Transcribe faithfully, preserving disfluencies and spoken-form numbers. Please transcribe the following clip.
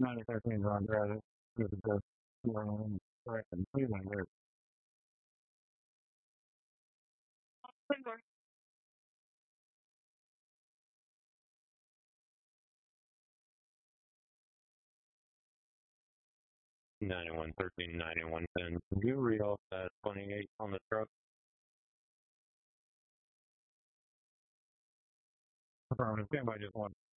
ninety thirteen on Reddit. With the um, right in Cleveland there. ninety-one thirteen, ninety-one ten. Can you read off that twenty-eight on the truck? Affirmative. Anybody just want